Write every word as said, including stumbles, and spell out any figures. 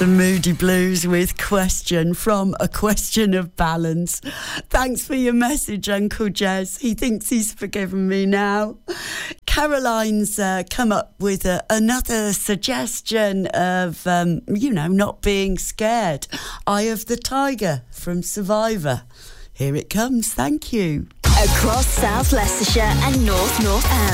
The Moody Blues with Question from A Question of Balance. Thanks for your message, Uncle Jez. He thinks he's forgiven me now. Caroline's uh, come up with a, another suggestion of, um, you know, not being scared. Eye of the Tiger from Survivor. Here it comes. Thank you. Across South Leicestershire and North Northam.